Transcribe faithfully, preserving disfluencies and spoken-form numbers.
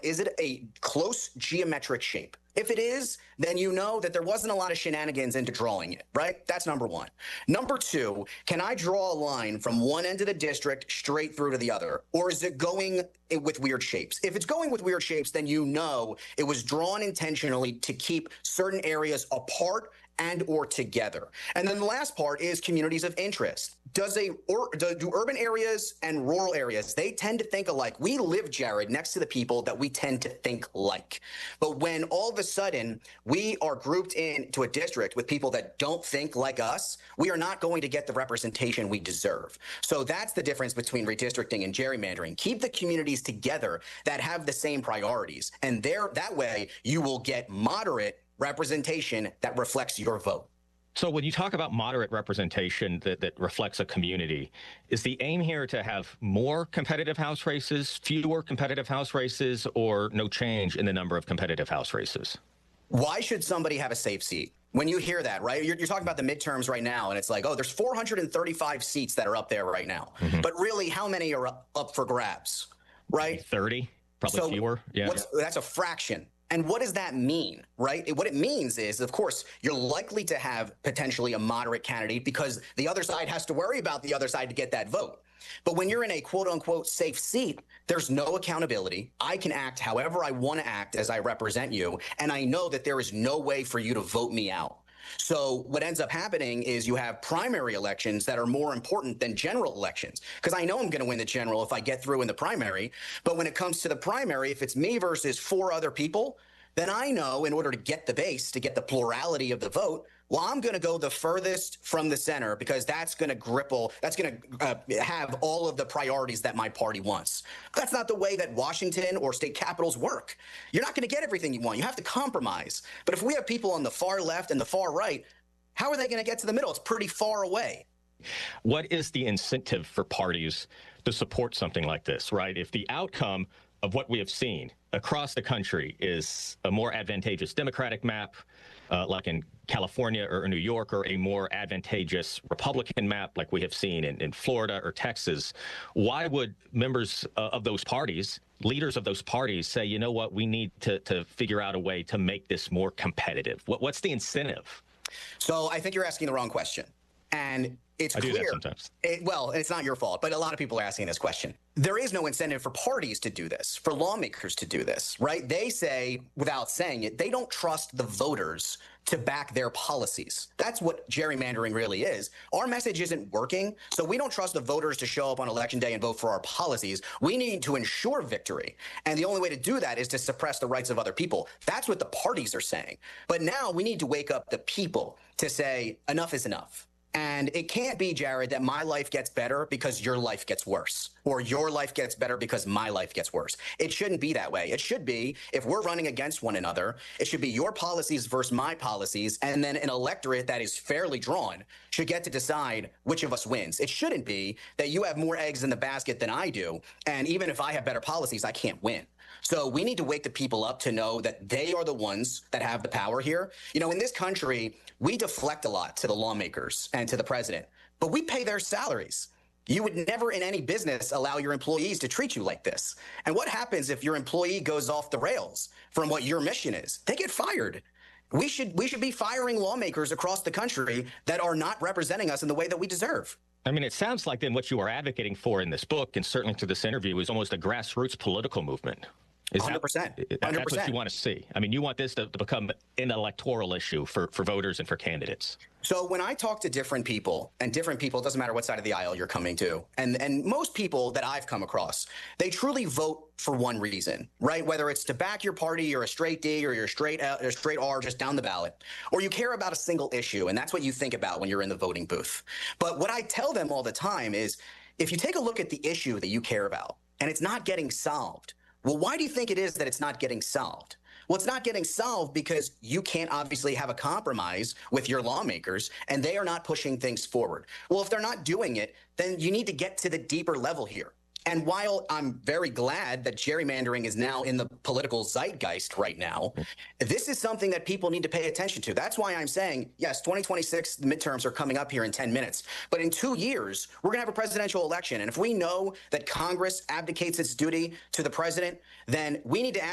is it a close geometric shape? If it is, then you know that there wasn't a lot of shenanigans into drawing it, right? That's number one. Number two, can I draw a line from one end of the district straight through to the other? Or is it going with weird shapes? If it's going with weird shapes, then you know it was drawn intentionally to keep certain areas apart and or together. And then the last part is communities of interest. Does a or do, do urban areas and rural areas, they tend to think alike? We live, Jared, next to the people that we tend to think like. But when all of a sudden we are grouped into a district with people that don't think like us, we are not going to get the representation we deserve. So that's the difference between redistricting and gerrymandering. Keep the communities together that have the same priorities. And there, that way you will get moderate representation that reflects your vote. So when you talk about moderate representation that, that reflects a community, is the aim here to have more competitive House races, fewer competitive House races, or no change in the number of competitive House races? Why should somebody have a safe seat? When you hear that, right, you're, you're talking about the midterms right now, and it's like, oh, there's four hundred thirty-five seats that are up there right now. Mm-hmm. But really, how many are up, up for grabs, right? thirty, probably so fewer. Yeah, what's, that's a fraction. And what does that mean, right? What it means is, of course, you're likely to have potentially a moderate candidate because the other side has to worry about the other side to get that vote. But when you're in a quote unquote safe seat, there's no accountability. I can act however I want to act as I represent you. And I know that there is no way for you to vote me out. So what ends up happening is you have primary elections that are more important than general elections, because I know I'm going to win the general if I get through in the primary. But when it comes to the primary, if it's me versus four other people, then I know in order to get the base, to get the plurality of the vote, well, I'm going to go the furthest from the center because that's going to gripple, that's going to uh, have all of the priorities that my party wants. That's not the way that Washington or state capitals work. You're not going to get everything you want. You have to compromise. But if we have people on the far left and the far right, how are they going to get to the middle? It's pretty far away. What is the incentive for parties to support something like this, right? If the outcome of what we have seen across the country is a more advantageous Democratic map, uh, like in California or New York, or a more advantageous Republican map like we have seen in, in Florida or Texas, why would members uh, of those parties, leaders of those parties say, you know what, we need to, to figure out a way to make this more competitive? What, what's the incentive? So I think you're asking the wrong question. And it's I clear. do that sometimes. It, well, it's not your fault, but a lot of people are asking this question. There is no incentive for parties to do this, for lawmakers to do this, right? They say, without saying it, they don't trust the voters to back their policies. That's what gerrymandering really is. Our message isn't working, so we don't trust the voters to show up on election day and vote for our policies. We need to ensure victory. And the only way to do that is to suppress the rights of other people. That's what the parties are saying. But now we need to wake up the people to say, enough is enough. And it can't be, Jared, that my life gets better because your life gets worse, or your life gets better because my life gets worse. It shouldn't be that way. It should be, if we're running against one another, it should be your policies versus my policies, and then an electorate that is fairly drawn should get to decide which of us wins. It shouldn't be that you have more eggs in the basket than I do, and even if I have better policies, I can't win. So we need to wake the people up to know that they are the ones that have the power here. You know, in this country, we deflect a lot to the lawmakers and to the president, but we pay their salaries. You would never in any business allow your employees to treat you like this. And what happens if your employee goes off the rails from what your mission is? They get fired. We should, we should be firing lawmakers across the country that are not representing us in the way that we deserve. I mean, it sounds like then what you are advocating for in this book, and certainly through this interview, is almost a grassroots political movement. Is one hundred percent. That, one hundred percent. That's what you want to see. I mean, you want this to, to become an electoral issue for, for voters and for candidates. So when I talk to different people, and different people, it doesn't matter what side of the aisle you're coming to, and, and most people that I've come across, they truly vote for one reason, right? Whether it's to back your party, you're a straight D, or you're a straight, L, or straight R, just down the ballot, or you care about a single issue, and that's what you think about when you're in the voting booth. But what I tell them all the time is, if you take a look at the issue that you care about, and it's not getting solved, well, why do you think it is that it's not getting solved? Well, it's not getting solved because you can't obviously have a compromise with your lawmakers, and they are not pushing things forward. Well, if they're not doing it, then you need to get to the deeper level here. And while I'm very glad that gerrymandering is now in the political zeitgeist right now, this is something that people need to pay attention to. That's why I'm saying, yes, twenty twenty-six, the midterms are coming up here in ten minutes. But in two years, we're going to have a presidential election. And if we know that Congress abdicates its duty to the president, then we need to